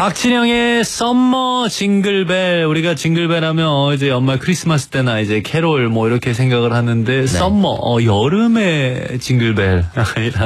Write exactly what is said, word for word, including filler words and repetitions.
박진영의 썸머 징글벨. 우리가 징글벨 하면 어 이제 연말 크리스마스 때나 이제 캐롤 뭐 이렇게 생각을 하는데 네. 썸머 어 여름의 징글벨